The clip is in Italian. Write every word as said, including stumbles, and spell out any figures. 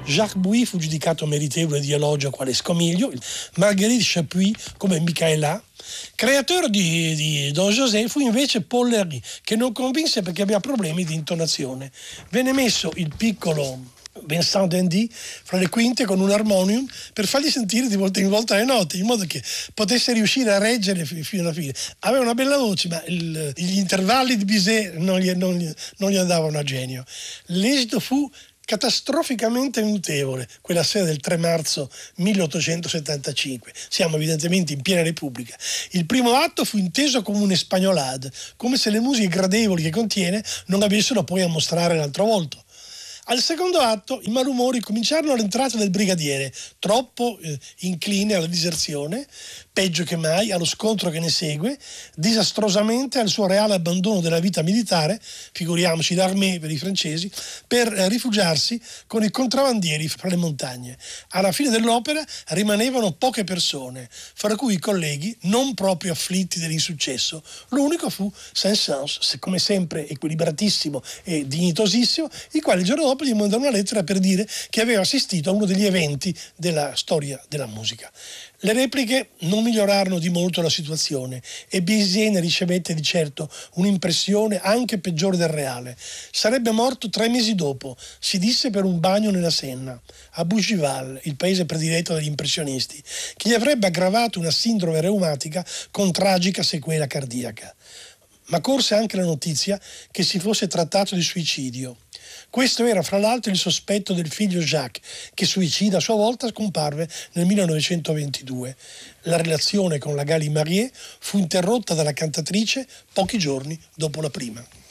Jacques Bouy fu giudicato meritevole di elogio quale Scomiglio, Marguerite Chapuis come Michaela. Creatore di, di Don José fu invece Paul Lery, che non convinse perché aveva problemi di intonazione. Venne messo il piccolo Vincent Dandy fra le quinte con un armonium per fargli sentire di volta in volta le note, in modo che potesse riuscire a reggere fino alla fine. Aveva una bella voce, ma il, gli intervalli di Bizet non gli, non, gli, non gli andavano a genio. L'esito fu catastroficamente mutevole quella sera del tre marzo milleottocentosettantacinque. Siamo evidentemente in piena Repubblica. Il primo atto fu inteso come un espagnolade, come se le musiche gradevoli che contiene non avessero poi a mostrare l'altro volto. Al secondo atto i malumori cominciarono all'entrata del brigadiere, troppo eh, incline alla diserzione, peggio che mai allo scontro che ne segue, disastrosamente al suo reale abbandono della vita militare, figuriamoci l'armée per i francesi, per eh, rifugiarsi con i contrabbandieri fra le montagne. Alla fine dell'opera rimanevano poche persone, fra cui i colleghi non proprio afflitti dell'insuccesso. L'unico fu Saint-Saëns, come sempre equilibratissimo e dignitosissimo, il quale il giorno dopo gli mandò una lettera per dire che aveva assistito a uno degli eventi della storia della musica. Le repliche non migliorarono di molto la situazione e Bizet ne ricevette di certo un'impressione anche peggiore del reale. Sarebbe morto tre mesi dopo, si disse, per un bagno nella Senna, a Bougival, il paese prediletto dagli impressionisti, che gli avrebbe aggravato una sindrome reumatica con tragica sequela cardiaca. Ma corse anche la notizia che si fosse trattato di suicidio. Questo era fra l'altro il sospetto del figlio Jacques, che suicida a sua volta scomparve nel millenovecentoventidue. La relazione con la Gallimarié fu interrotta dalla cantatrice pochi giorni dopo la prima.